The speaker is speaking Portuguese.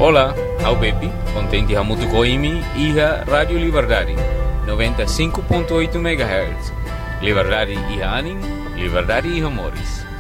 Olá, ao Pepe, contente a muito coimi e a Rádio Liberdade, 95.8 MHz. Liberdade e Anin, Liberdade e Amores.